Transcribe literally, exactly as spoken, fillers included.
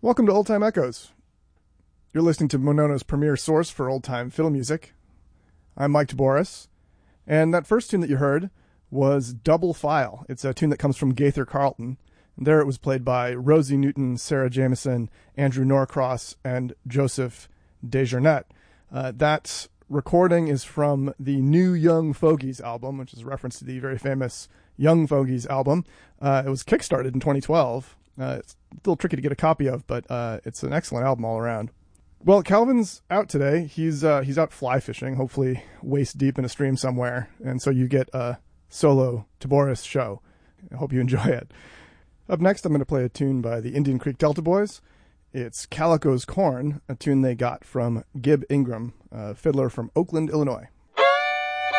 Welcome to Old Time Echoes. You're listening to Monona's premier source for old-time fiddle music. I'm Mike Taboris, and that first tune that you heard was Double File. It's a tune that comes from Gaither Carlton. And there it was played by Rosie Newton, Sarah Jameson, Andrew Norcross, and Joseph Desjardins. Uh, that recording is from the New Young Fogies album, which is a reference to the very famous Young Fogies album. Uh, it was kickstarted in twenty twelve. Uh, it's a little tricky to get a copy of, but uh, it's an excellent album all around. Well, Calvin's out today. He's uh, he's out fly fishing, hopefully waist deep in a stream somewhere, and so you get a solo Taboris show. I hope you enjoy it. Up next, I'm going to play a tune by the Indian Creek Delta Boys. It's Calico's Corn, a tune they got from Gib Ingram, a fiddler from Oakland, Illinois.